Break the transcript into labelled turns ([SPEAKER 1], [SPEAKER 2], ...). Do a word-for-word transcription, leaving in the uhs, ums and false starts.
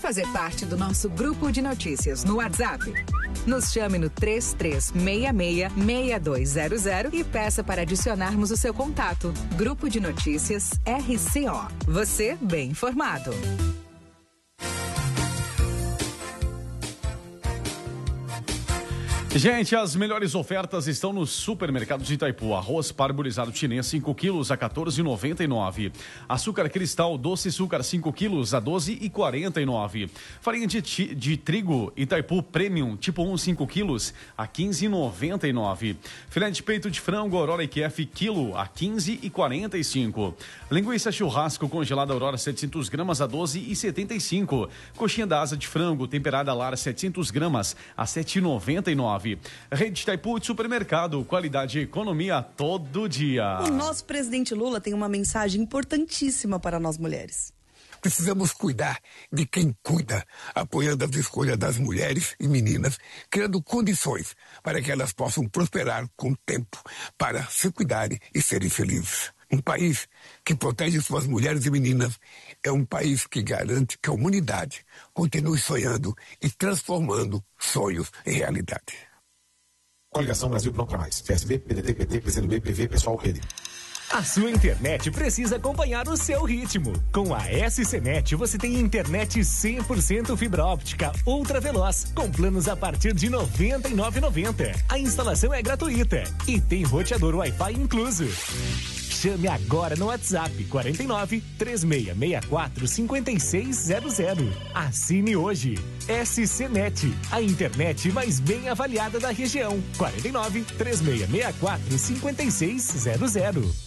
[SPEAKER 1] fazer parte do nosso grupo de notícias no WhatsApp? Nos chame no três três seis seis, seis dois zero zero e peça para adicionarmos o seu contato. Grupo de Notícias R C O. Você bem informado.
[SPEAKER 2] Gente, as melhores ofertas estão nos supermercados de Itaipu. Arroz parbolizado chinês cinco quilos a quatorze reais e noventa e nove centavos. Açúcar cristal doce açúcar cinco quilos a doze reais e quarenta e nove centavos. Farinha de, ti, de trigo Itaipu Premium tipo um cinco quilos a quinze reais e noventa e nove centavos. Filé de peito de frango Aurora I Q F quilo a quinze reais e quarenta e cinco centavos. Linguiça churrasco congelada Aurora setecentos gramas a doze reais e setenta e cinco centavos. Coxinha da asa de frango temperada Lara setecentos gramas a sete reais e noventa e nove centavos. Rede Itaipu de supermercado, qualidade e economia todo dia.
[SPEAKER 3] O nosso presidente Lula tem uma mensagem importantíssima para nós mulheres.
[SPEAKER 4] Precisamos cuidar de quem cuida, apoiando as escolhas das mulheres e meninas, criando condições para que elas possam prosperar com o tempo, para se cuidarem e serem felizes. Um país que protege suas mulheres e meninas é um país que garante que a humanidade continue sonhando e transformando sonhos em realidade.
[SPEAKER 5] Coligação Brasil Pronto Mais. P S B, P D T, P T, P C do B, P V, Pessoal, Rede.
[SPEAKER 6] A sua internet precisa acompanhar o seu ritmo. Com a S C Net você tem internet cem por cento fibra óptica ultra veloz, com planos a partir de noventa e nove reais e noventa centavos. A instalação é gratuita e tem roteador Wi-Fi incluso. Chame agora no WhatsApp quarenta e nove, três seis seis quatro, cinco seis zero zero. Assine hoje. S C Net, a internet mais bem avaliada da região. quarenta e nove, três seis seis quatro, cinco seis zero zero.